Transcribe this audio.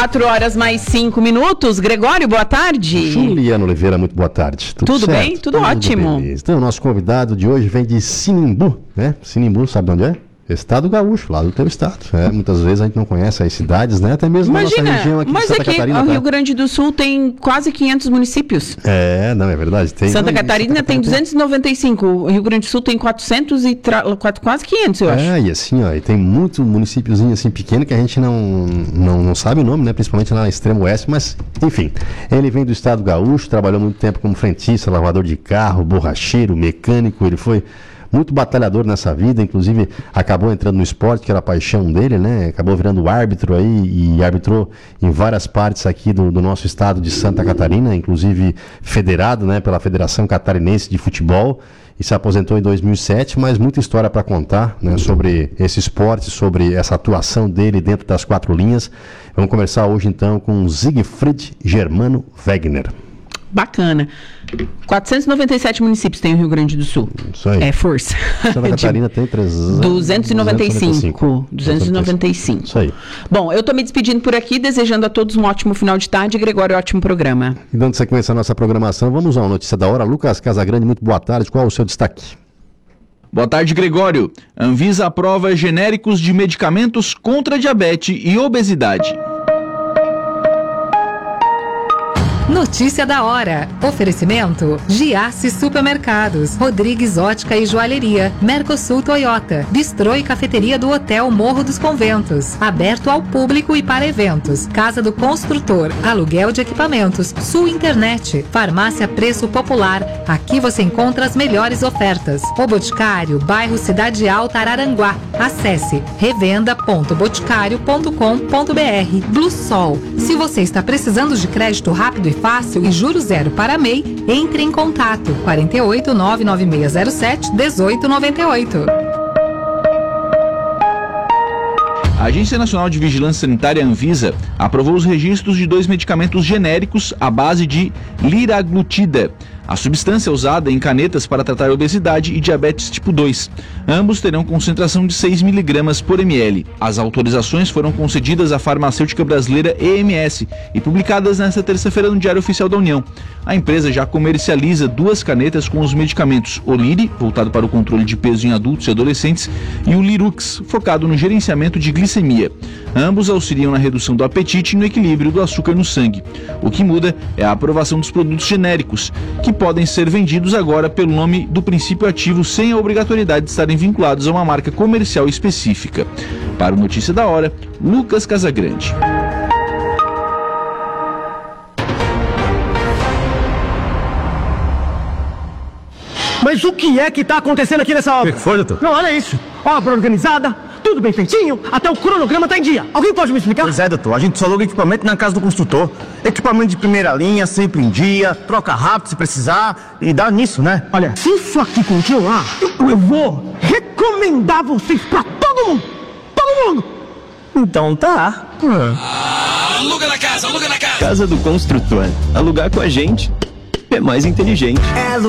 4h mais 5. Gregório, boa tarde. Juliano Oliveira, muito boa tarde. Tudo bem? Tudo ótimo. Beleza. Então, o nosso convidado de hoje vem de Sinimbu, né? Sinimbu, sabe onde é? Estado Gaúcho, lá do teu estado. Muitas vezes a gente não conhece as cidades, né? Até mesmo Imagina, na nossa região aqui de Santa Catarina. O Rio Grande do Sul tem quase 500 municípios. Não, é verdade. Santa Catarina tem 295, o Rio Grande do Sul tem 400 e quase 500, eu acho. E assim, e tem muito municípiozinho assim pequeno que a gente não sabe o nome, né? Principalmente lá no extremo oeste, mas enfim. Ele vem do estado Gaúcho, trabalhou muito tempo como frentista, lavador de carro, borracheiro, mecânico, ele foi muito batalhador nessa vida, inclusive acabou entrando no esporte, que era a paixão dele, né? Acabou virando árbitro aí e arbitrou em várias partes aqui do nosso estado de Santa Catarina, inclusive federado, né, pela Federação Catarinense de Futebol, e se aposentou em 2007, mas muita história para contar, né, sobre esse esporte, sobre essa atuação dele dentro das quatro linhas. Vamos conversar hoje então com Siegfried Germano Wegner. Bacana. 497 municípios tem o Rio Grande do Sul. Isso aí. É força. Santa Catarina tem 295. Isso aí. Bom, eu tô me despedindo por aqui, desejando a todos um ótimo final de tarde. Gregório, ótimo programa. E dando sequência à nossa programação, vamos a uma notícia da hora. Lucas Casagrande, muito boa tarde. Qual é o seu destaque? Boa tarde, Gregório. Anvisa aprova genéricos de medicamentos contra diabetes e obesidade. Notícia da hora. Oferecimento: Giasse Supermercados, Rodrigues Ótica e Joalheria, Mercosul Toyota, Bistrô e Cafeteria do Hotel Morro dos Conventos, aberto ao público e para eventos, Casa do Construtor, aluguel de equipamentos, Sul Internet, Farmácia Preço Popular. Aqui você encontra as melhores ofertas. O Boticário, bairro Cidade Alta, Araranguá. Acesse revenda.boticário.com.br. Blue Sol. Se você está precisando de crédito rápido e fácil e juros zero para MEI, entre em contato 48 99607 1898. A Agência Nacional de Vigilância Sanitária, Anvisa, aprovou os registros de 2 medicamentos genéricos à base de liraglutida. A substância é usada em canetas para tratar obesidade e diabetes tipo 2. Ambos terão concentração de 6 mg por ml. As autorizações foram concedidas à farmacêutica brasileira EMS e publicadas nesta terça-feira no Diário Oficial da União. A empresa já comercializa 2 canetas com os medicamentos: o Liri, voltado para o controle de peso em adultos e adolescentes, e o Lirux, focado no gerenciamento de glicemia. Ambos auxiliam na redução do apetite e no equilíbrio do açúcar no sangue. O que muda é a aprovação dos produtos genéricos, que podem ser vendidos agora pelo nome do princípio ativo sem a obrigatoriedade de estarem vinculados a uma marca comercial específica. Para o Notícia da Hora, Lucas Casagrande. Mas o que é que está acontecendo aqui nessa obra? O que foi, doutor? Não, olha isso. Obra organizada, tudo bem feitinho, até o cronograma está em dia. Alguém pode me explicar? Pois é, doutor. A gente só aluga equipamento na casa do construtor. Equipamento de primeira linha, sempre em dia, troca rápido se precisar e dá nisso, né? Olha, se isso aqui continuar, eu vou recomendar vocês para todo mundo. Todo mundo. Então tá. Aluga na casa, aluga na casa. Casa do Construtor. Alugar com a gente é mais inteligente.